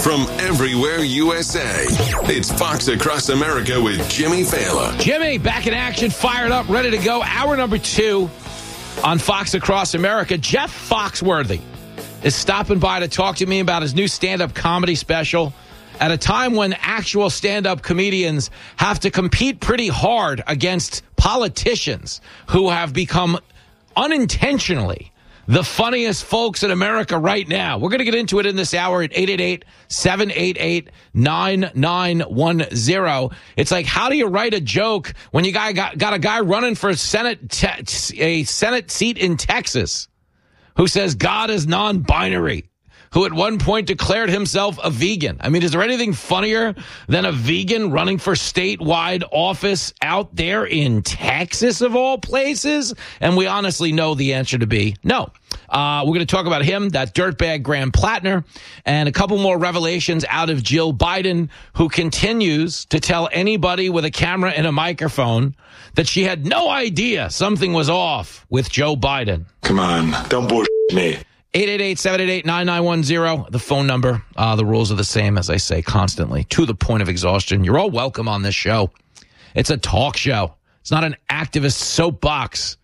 from everywhere USA. It's Fox Across America with Jimmy Fallon. Jimmy, back in action, fired up, ready to go. Hour number 2 on Fox Across America. Jeff Foxworthy is stopping by to talk to me about his new stand-up comedy special at a time when actual stand-up comedians have to compete pretty hard against politicians who have become unintentionally the funniest folks in America right now. We're going to get into it in this hour at 888-788-9910. It's like, how do you write a joke when you got a guy running for a Senate seat in Texas who says God is non-binary, who at one point declared himself a vegan? I mean, is there anything funnier than a vegan running for statewide office out there in Texas, of all places? And we honestly know the answer to be no. We're going to talk about him, that dirtbag Graham Plattner, and a couple more revelations out of Jill Biden, who continues to tell anybody with a camera and a microphone that she had no idea something was off with Joe Biden. Come on, don't bullshit me. 888-788-9910, the phone number. The rules are the same, as I say, constantly, to the point of exhaustion. You're all welcome on this show. It's a talk show. It's not an activist soapbox.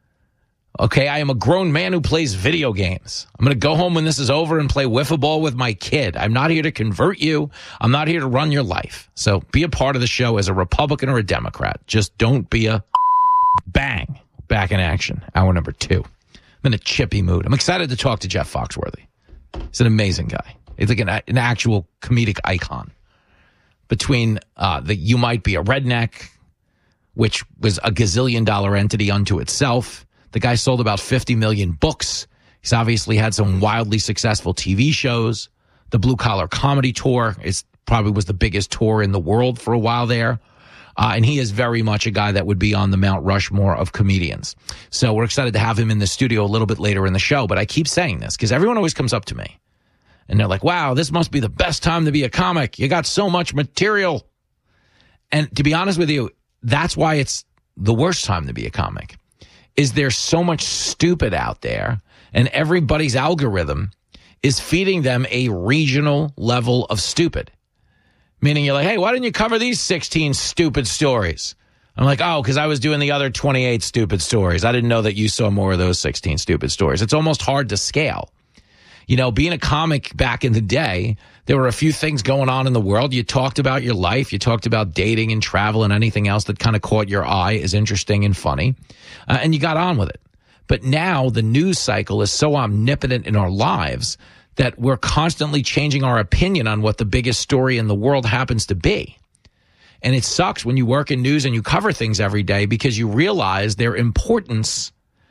Okay, I am a grown man who plays video games. I'm going to go home when this is over and play wiffle ball with my kid. I'm not here to convert you. I'm not here to run your life. So be a part of the show as a Republican or a Democrat. Just don't be a bang. Back in action. Hour number 2. I'm in a chippy mood. I'm excited to talk to Jeff Foxworthy. He's an amazing guy. He's like an actual comedic icon. Between the You Might Be a Redneck, which was a gazillion-dollar entity unto itself. The guy sold about 50 million books. He's obviously had some wildly successful TV shows. The Blue Collar Comedy Tour probably was the biggest tour in the world for a while there. And he is very much a guy that would be on the Mount Rushmore of comedians. So we're excited to have him in the studio a little bit later in the show. But I keep saying this because everyone always comes up to me and they're like, wow, this must be the best time to be a comic. You got so much material. And to be honest with you, that's why it's the worst time to be a comic. Is there so much stupid out there, and everybody's algorithm is feeding them a regional level of stupid. Meaning you're like, hey, why didn't you cover these 16 stupid stories? I'm like, oh, because I was doing the other 28 stupid stories. I didn't know that you saw more of those 16 stupid stories. It's almost hard to scale. You know, being a comic back in the day, there were a few things going on in the world. You talked about your life. You talked about dating and travel and anything else that kind of caught your eye as interesting and funny. And you got on with it. But now the news cycle is so omnipotent in our lives that we're constantly changing our opinion on what the biggest story in the world happens to be. And it sucks when you work in news and you cover things every day because you realize their importance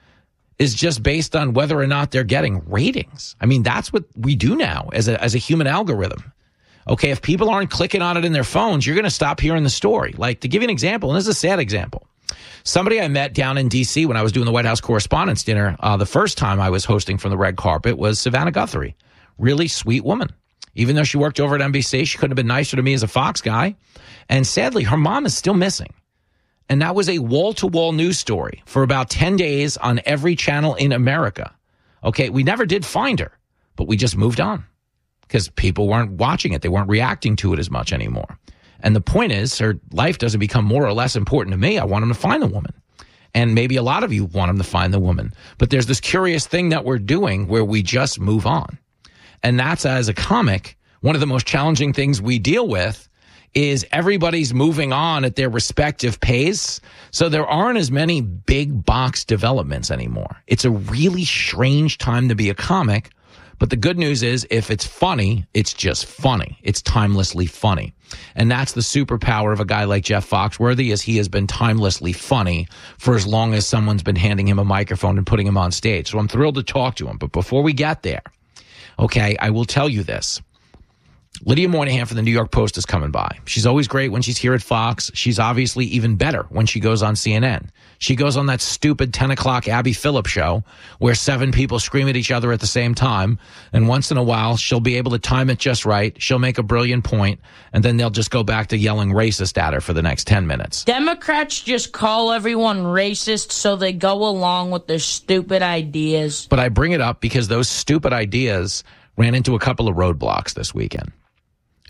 is just based on whether or not they're getting ratings. I mean, that's what we do now as a human algorithm. Okay, if people aren't clicking on it in their phones, you're going to stop hearing the story. Like, to give you an example, and this is a sad example. Somebody I met down in D.C. when I was doing the White House Correspondents' Dinner, the first time I was hosting from the red carpet was Savannah Guthrie. Really sweet woman. Even though she worked over at NBC, she couldn't have been nicer to me as a Fox guy. And sadly, her mom is still missing. And that was a wall-to-wall news story for about 10 days on every channel in America. Okay, we never did find her, but we just moved on because people weren't watching it. They weren't reacting to it as much anymore. And the point is, her life doesn't become more or less important to me. I want them to find the woman. And maybe a lot of you want them to find the woman. But there's this curious thing that we're doing where we just move on. And that's, as a comic, one of the most challenging things we deal with is everybody's moving on at their respective pace. So there aren't as many big box developments anymore. It's a really strange time to be a comic. But the good news is if it's funny, it's just funny. It's timelessly funny. And that's the superpower of a guy like Jeff Foxworthy, is he has been timelessly funny for as long as someone's been handing him a microphone and putting him on stage. So I'm thrilled to talk to him. But before we get there, okay, I will tell you this. Lydia Moynihan from the New York Post is coming by. She's always great when she's here at Fox. She's obviously even better when she goes on CNN. She goes on that stupid 10 o'clock Abby Phillip show where 7 people scream at each other at the same time. And once in a while, she'll be able to time it just right. She'll make a brilliant point, and then they'll just go back to yelling racist at her for the next 10 minutes. Democrats just call everyone racist so they go along with their stupid ideas. But I bring it up because those stupid ideas ran into a couple of roadblocks this weekend.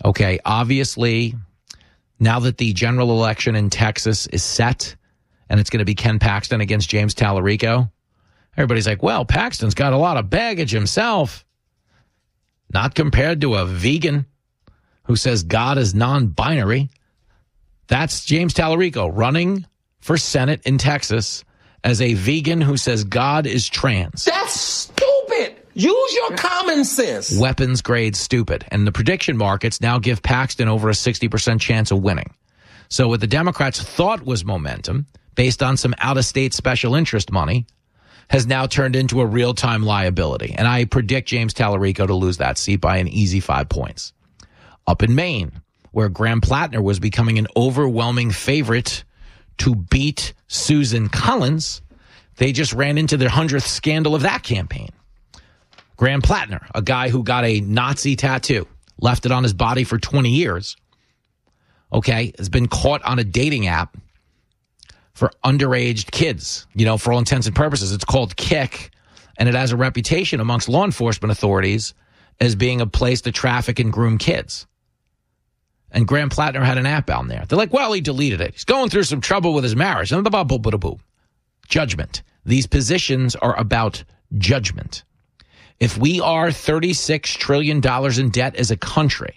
Okay, obviously, now that the general election in Texas is set and it's going to be Ken Paxton against James Tallarico, everybody's like, well, Paxton's got a lot of baggage himself. Not compared to a vegan who says God is non-binary. That's James Tallarico running for Senate in Texas as a vegan who says God is trans. That's stupid. Use your common sense. Weapons grade stupid. And the prediction markets now give Paxton over a 60% chance of winning. So what the Democrats thought was momentum, based on some out-of-state special interest money, has now turned into a real-time liability. And I predict James Tallarico to lose that seat by an easy 5 points. Up in Maine, where Graham Plattner was becoming an overwhelming favorite to beat Susan Collins, they just ran into their 100th scandal of that campaign. Graham Plattner, a guy who got a Nazi tattoo, left it on his body for 20 years, okay, has been caught on a dating app for underage kids. You know, for all intents and purposes, it's called Kik, and it has a reputation amongst law enforcement authorities as being a place to traffic and groom kids. And Graham Plattner had an app on there. They're like, well, he deleted it. He's going through some trouble with his marriage. Judgment. These positions are about judgment. If we are $36 trillion in debt as a country,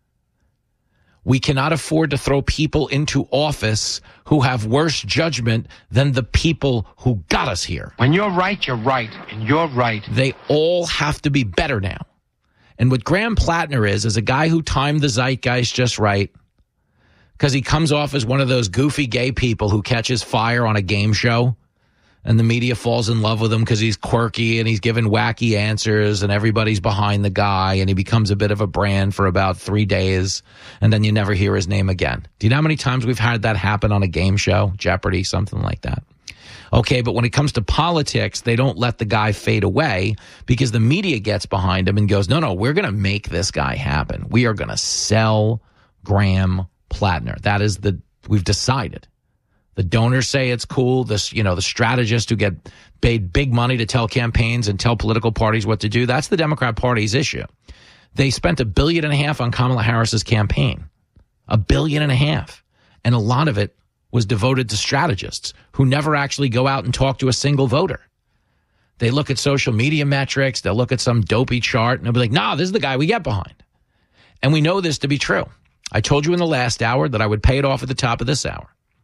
we cannot afford to throw people into office who have worse judgment than the people who got us here. When you're right, and you're right. They all have to be better now. And what Graham Plattner is a guy who timed the zeitgeist just right, because he comes off as one of those goofy gay people who catches fire on a game show, and the media falls in love with him because he's quirky and he's giving wacky answers and everybody's behind the guy, and he becomes a bit of a brand for about 3 days, and then you never hear his name again. Do you know how many times we've had that happen on a game show, Jeopardy, something like that? Okay, but when it comes to politics, they don't let the guy fade away because the media gets behind him and goes, no, we're going to make this guy happen. We are going to sell Graham Plattner. That is we've decided. The donors say it's cool. The strategists who get paid big money to tell campaigns and tell political parties what to do. That's the Democrat Party's issue. They spent $1.5 billion on Kamala Harris's campaign. $1.5 billion. And a lot of it was devoted to strategists who never actually go out and talk to a single voter. They look at social media metrics. They'll look at some dopey chart and they'll be like, nah, this is the guy we get behind. And we know this to be true. I told you in the last hour that I would pay it off at the top of this hour.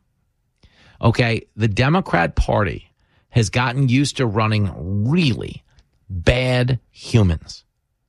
Okay, the Democrat Party has gotten used to running really bad humans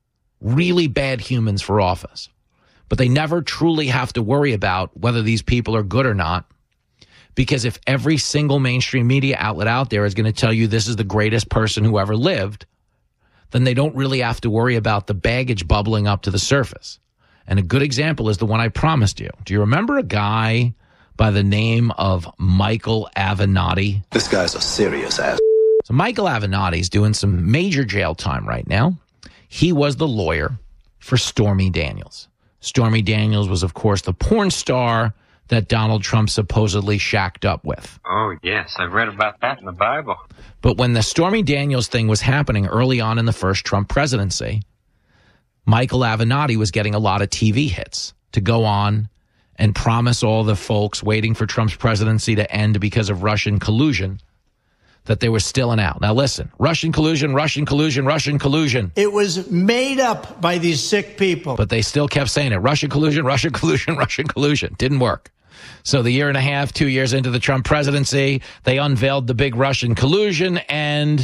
for office. But they never truly have to worry about whether these people are good or not. Because if every single mainstream media outlet out there is going to tell you this is the greatest person who ever lived, then they don't really have to worry about the baggage bubbling up to the surface. And a good example is the one I promised you. Do you remember a guy by the name of Michael Avenatti? This guy's a serious ass. So Michael Avenatti is doing some major jail time right now. He was the lawyer for Stormy Daniels. Stormy Daniels was, of course, the porn star that Donald Trump supposedly shacked up with. Oh, yes, I've read about that in the Bible. But when the Stormy Daniels thing was happening early on in the first Trump presidency, Michael Avenatti was getting a lot of TV hits to go on and promise all the folks waiting for Trump's presidency to end because of Russian collusion that they were still an out. Now listen, Russian collusion. It was made up by these sick people. But they still kept saying it. Russian collusion. Didn't work. So the 1.5 years, 2 years into the Trump presidency, they unveiled the big Russian collusion, and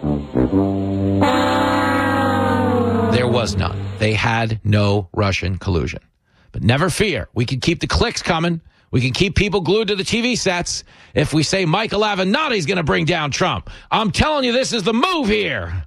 there was none. They had no Russian collusion. But never fear. We can keep the clicks coming. We can keep people glued to the TV sets if we say Michael Avenatti's going to bring down Trump. I'm telling you, this is the move here.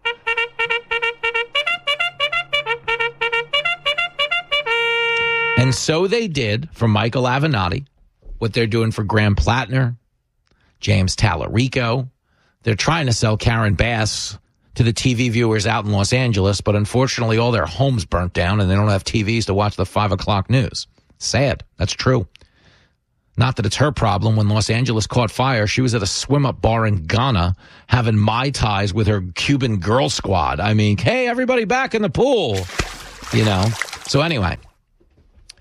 And so they did for Michael Avenatti what they're doing for Graham Plattner, James Tallarico. They're trying to sell Karen Bass to the TV viewers out in Los Angeles, but unfortunately all their homes burnt down and they don't have TVs to watch the 5 o'clock news. Sad. That's true. Not that it's her problem. When Los Angeles caught fire, she was at a swim-up bar in Ghana having Mai Tais with her Cuban girl squad. I mean, hey, everybody back in the pool, you know. So anyway,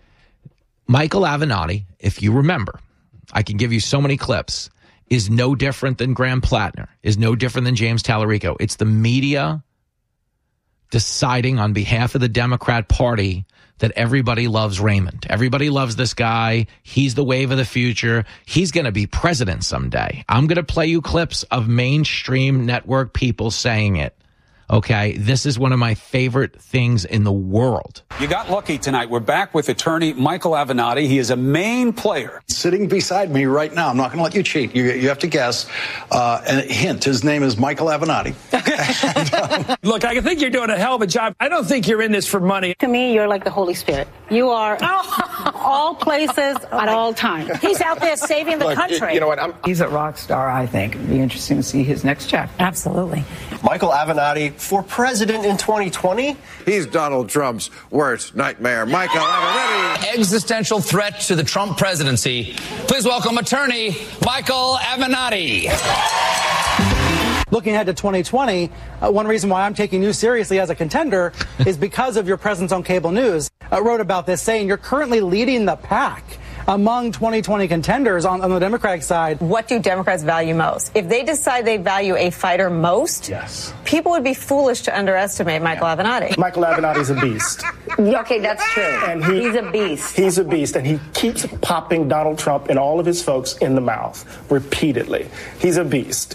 Michael Avenatti, if you remember, I can give you so many clips, is no different than Graham Plattner, is no different than James Tallarico. It's the media deciding on behalf of the Democrat Party that everybody loves Raymond. Everybody loves this guy. He's the wave of the future. He's going to be president someday. I'm going to play you clips of mainstream network people saying it. Okay, this is one of my favorite things in the world. You got lucky tonight. We're back with attorney Michael Avenatti. He is a main player. Sitting beside me right now, I'm not going to let you cheat. You have to guess. And hint, his name is Michael Avenatti. Look, I think you're doing a hell of a job. I don't think you're in this for money. To me, you're like the Holy Spirit. You are all places at all times. He's out there saving the country. You know what? He's a rock star, I think. It'd be interesting to see his next chapter. Absolutely. Michael Avenatti for president in 2020. He's Donald Trump's worst nightmare. Michael Avenatti. Existential threat to the Trump presidency. Please welcome attorney Michael Avenatti. Looking ahead to 2020, one reason why I'm taking you seriously as a contender is because of your presence on cable news. I wrote about this saying you're currently leading the pack among 2020 contenders on the Democratic side. What do Democrats value most? If they decide they value a fighter most, Yes. people would be foolish to underestimate Michael Avenatti. Michael Avenatti's a beast. Okay, that's true. And he's a beast. He's a beast, and he keeps popping Donald Trump and all of his folks in the mouth repeatedly. He's a beast.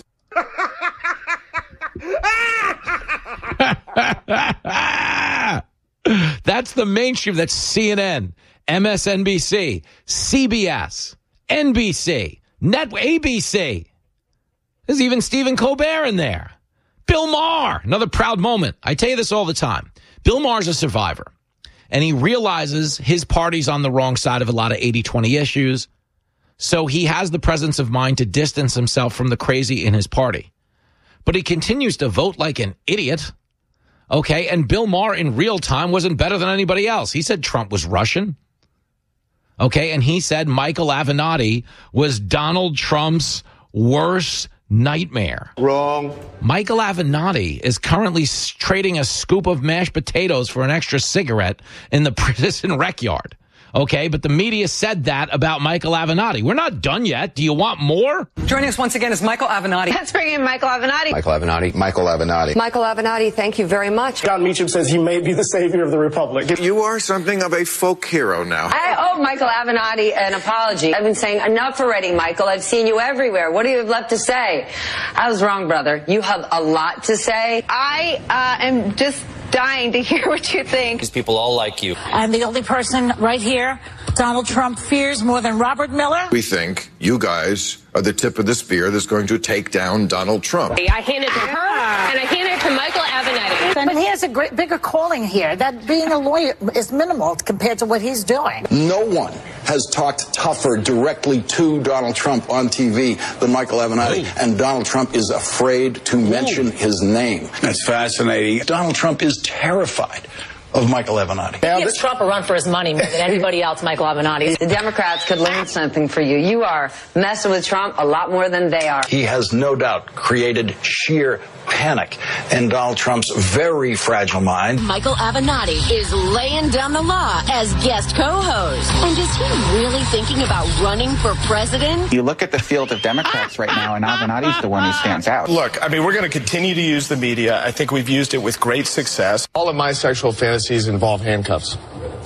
That's the mainstream. That's CNN, MSNBC, CBS, NBC, ABC. There's even Stephen Colbert in there. Bill Maher, another proud moment. I tell you this all the time. Bill Maher's a survivor, and he realizes his party's on the wrong side of a lot of 80-20 issues, so he has the presence of mind to distance himself from the crazy in his party. But he continues to vote like an idiot. Okay, and Bill Maher in real time wasn't better than anybody else. He said Trump was Russian. Okay, and he said Michael Avenatti was Donald Trump's worst nightmare. Wrong. Michael Avenatti is currently trading a scoop of mashed potatoes for an extra cigarette in the prison rec yard. Okay, but the media said that about Michael Avenatti. We're not done yet. Do you want more? Joining us once again is Michael Avenatti. Let's bring in Michael Avenatti. Michael Avenatti. Michael Avenatti. Michael Avenatti, thank you very much. John Meacham says he may be the savior of the republic. You are something of a folk hero now. I owe Michael Avenatti an apology. I've been saying enough already, Michael. I've seen you everywhere. What do you have left to say? I was wrong, brother. You have a lot to say. I am just dying to hear what you think. These people all like you. I'm the only person right here Donald Trump fears more than Robert Miller. We think you guys are the tip of the spear that's going to take down Donald Trump. I hand it to her, and I hand it to Michael Avenatti. But he has a bigger calling here. That being a lawyer is minimal compared to what he's doing. No one has talked tougher directly to Donald Trump on TV than Michael Avenatti, and Donald Trump is afraid to mention his name. That's fascinating. Donald Trump is terrified of Michael Avenatti. He gives Trump a run for his money more than anybody else, Michael Avenatti. The Democrats could learn something for you. You are messing with Trump a lot more than they are. He has no doubt created sheer panic in Donald Trump's very fragile mind. Michael Avenatti is laying down the law as guest co-host. And is he really thinking about running for president? You look at the field of Democrats right now, and Avenatti's the one who stands out. Look, I mean, we're going to continue to use the media. I think we've used it with great success. All of my sexual fantasies involve handcuffs.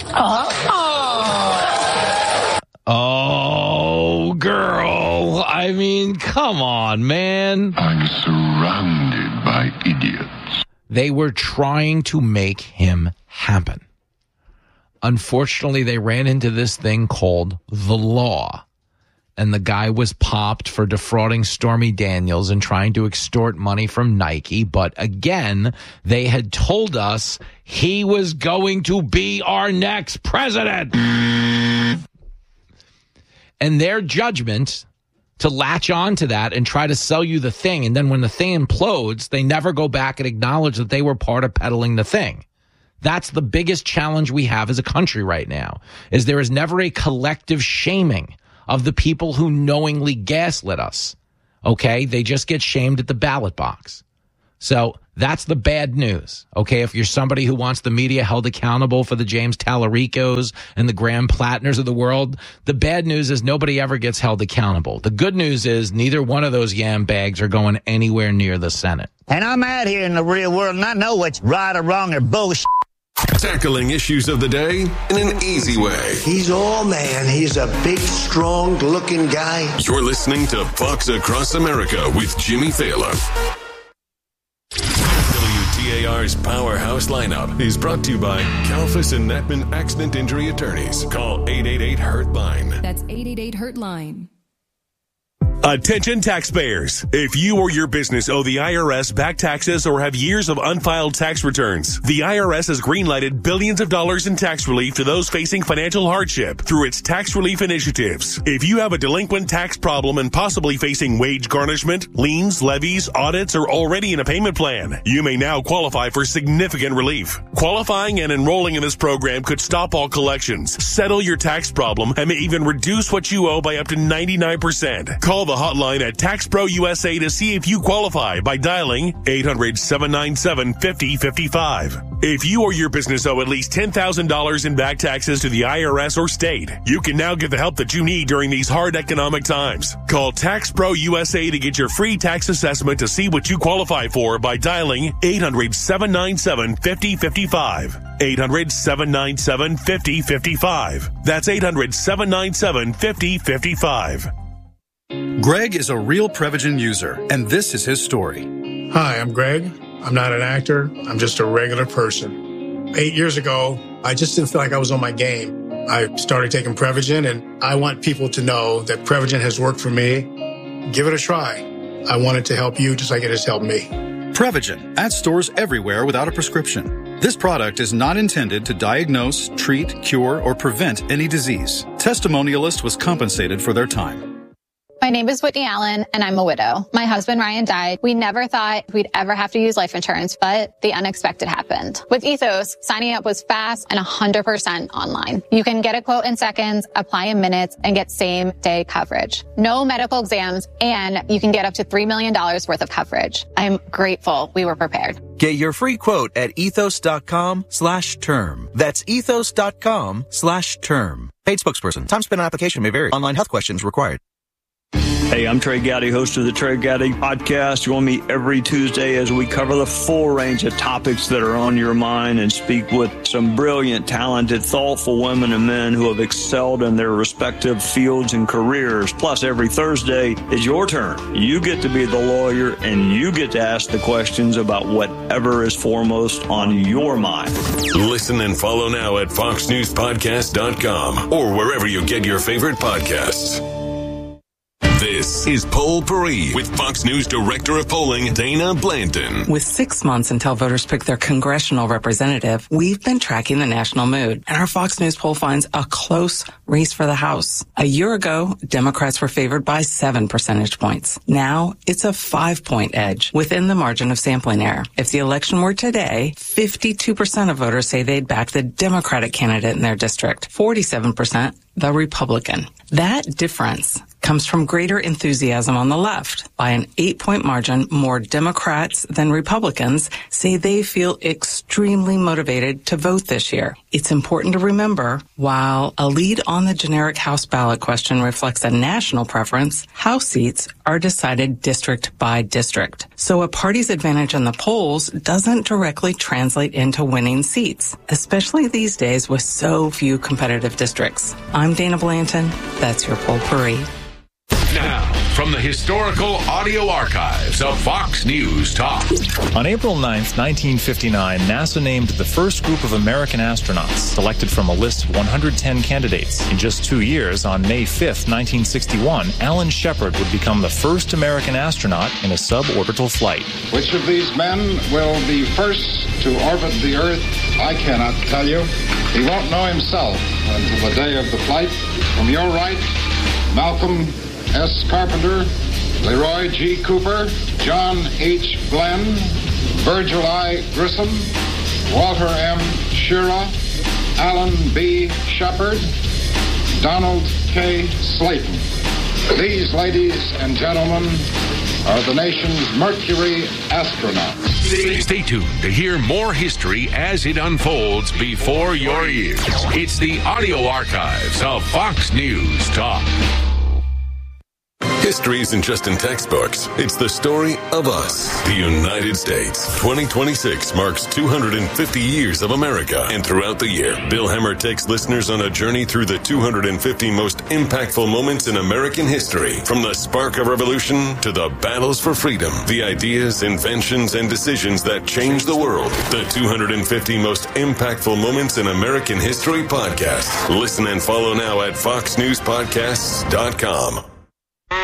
Oh, girl. I mean, come on, man. I'm surrounded by idiots. They were trying to make him happen. Unfortunately, they ran into this thing called the law. And the guy was popped for defrauding Stormy Daniels and trying to extort money from Nike. But again, they had told us he was going to be our next president. And their judgment to latch on to that and try to sell you the thing. And then when the thing implodes, they never go back and acknowledge that they were part of peddling the thing. That's the biggest challenge we have as a country right now, is there is never a collective shaming of the people who knowingly gaslit us. Okay? They just get shamed at the ballot box. So that's the bad news, okay? If you're somebody who wants the media held accountable for the James Tallaricos and the Graham Plattners of the world, the bad news is nobody ever gets held accountable. The good news is neither one of those yam bags are going anywhere near the Senate. And I'm out here in the real world, and I know what's right or wrong or bullshit. Tackling issues of the day in an easy way. He's all man. He's a big, strong-looking guy. You're listening to Fox Across America with Jimmy Failla. WTAR's Powerhouse Lineup is brought to you by Kalfas and Natman Accident Injury Attorneys. Call 888-HURT-LINE. That's 888-HURT-LINE. Attention taxpayers. If you or your business owe the IRS back taxes or have years of unfiled tax returns, the IRS has greenlighted billions of dollars in tax relief to those facing financial hardship through its tax relief initiatives. If you have a delinquent tax problem and possibly facing wage garnishment, liens, levies, audits, or already in a payment plan, you may now qualify for significant relief. Qualifying and enrolling in this program could stop all collections, settle your tax problem, and may even reduce what you owe by up to 99%. Call the hotline at Tax Pro USA to see if you qualify by dialing 800-797-5055. If you or your business owe at least $10,000 in back taxes to the IRS or state, you can now get the help that you need during these hard economic times. Call Tax Pro USA to get your free tax assessment to see what you qualify for by dialing 800-797-5055. 800-797-5055. That's 800-797-5055. Greg is a real Prevagen user, and this is his story. Hi, I'm Greg. I'm not an actor. I'm just a regular person. 8 years ago, I just didn't feel like I was on my game. I started taking Prevagen, and I want people to know that Prevagen has worked for me. Give it a try. I want it to help you just like it has helped me. Prevagen, at stores everywhere without a prescription. This product is not intended to diagnose, treat, cure, or prevent any disease. Testimonialist was compensated for their time. My name is Whitney Allen, and I'm a widow. My husband, Ryan, died. We never thought we'd ever have to use life insurance, but the unexpected happened. With Ethos, signing up was fast and 100% online. You can get a quote in seconds, apply in minutes, and get same-day coverage. No medical exams, and you can get up to $3 million worth of coverage. I'm grateful we were prepared. Get your free quote at ethos.com/term. That's ethos.com/term. Paid spokesperson. Time spent on application may vary. Online health questions required. Hey, I'm Trey Gowdy, host of the Trey Gowdy Podcast. Join me every Tuesday as we cover the full range of topics that are on your mind and speak with some brilliant, talented, thoughtful women and men who have excelled in their respective fields and careers. Plus, every Thursday is your turn. You get to be the lawyer, and you get to ask the questions about whatever is foremost on your mind. Listen and follow now at foxnewspodcast.com or wherever you get your favorite podcasts. This is Poll Parade with Fox News Director of Polling, Dana Blanton. With 6 months until voters pick their congressional representative, we've been tracking the national mood, and our Fox News poll finds a close race for the House. A year ago, Democrats were favored by 7 percentage points. Now, it's a 5-point edge within the margin of sampling error. If the election were today, 52% of voters say they'd back the Democratic candidate in their district, 47% the Republican. That difference comes from greater enthusiasm on the left. By an 8-point margin, more Democrats than Republicans say they feel extremely motivated to vote this year. It's important to remember, while a lead on the generic House ballot question reflects a national preference, House seats are decided district by district. So a party's advantage in the polls doesn't directly translate into winning seats, especially these days with so few competitive districts. I'm Dana Blanton. That's your Poll Parade. Now, from the historical audio archives of Fox News Talk. On April 9th, 1959, NASA named the first group of American astronauts, selected from a list of 110 candidates. In just 2 years, on May 5th, 1961, Alan Shepard would become the first American astronaut in a suborbital flight. Which of these men will be first to orbit the Earth? I cannot tell you. He won't know himself until the day of the flight. From your right, Malcolm S. Carpenter, Leroy G. Cooper, John H. Glenn, Virgil I. Grissom, Walter M. Schirra, Alan B. Shepard, Donald K. Slayton. These, ladies and gentlemen, are the nation's Mercury astronauts. Stay tuned to hear more history as it unfolds before your ears. It's the audio archives of Fox News Talk. History isn't just in textbooks. It's the story of us, the United States. 2026 marks 250 years of America. And throughout the year, Bill Hemmer takes listeners on a journey through the 250 most impactful moments in American history. From the spark of revolution to the battles for freedom, the ideas, inventions, and decisions that changed the world. The 250 most impactful moments in American history podcast. Listen and follow now at foxnewspodcasts.com.